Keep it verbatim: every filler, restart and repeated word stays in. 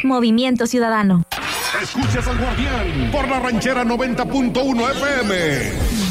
Movimiento Ciudadano. Escuchas al Guardián por la Ranchera noventa punto uno F M.